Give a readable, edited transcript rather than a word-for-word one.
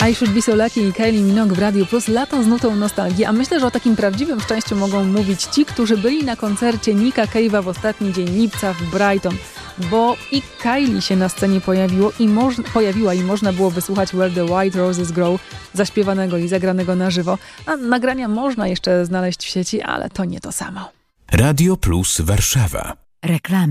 I Should Be So Lucky i Kylie Minogue w Radiu Plus. Lato z nutą nostalgii, a myślę, że o takim prawdziwym szczęściu mogą mówić ci, którzy byli na koncercie Nicka Cave'a w ostatni dzień lipca w Brighton. Bo i Kylie się na scenie pojawiła i można było wysłuchać Where the White Roses Grow, zaśpiewanego i zagranego na żywo. A nagrania można jeszcze znaleźć w sieci, ale to nie to samo. Radio Plus Warszawa. Reklama.